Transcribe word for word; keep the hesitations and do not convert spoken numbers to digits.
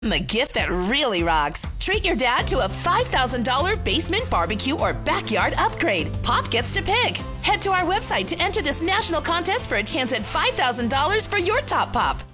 The gift that really rocks. Treat your dad to a five thousand dollars basement barbecue or backyard upgrade. Pop gets to pick. Head to our website to enter this national contest for a chance at five thousand dollars for your top pop.